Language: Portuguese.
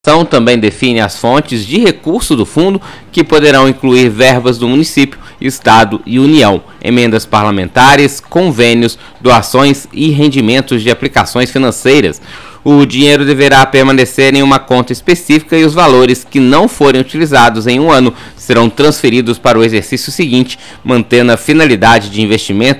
Também define as fontes de recurso do fundo, que poderão incluir verbas do município, estado e União, emendas parlamentares, convênios, doações e rendimentos de aplicações financeiras. O dinheiro deverá permanecer em uma conta específica e os valores que não forem utilizados em um ano serão transferidos para o exercício seguinte, mantendo a finalidade de investimento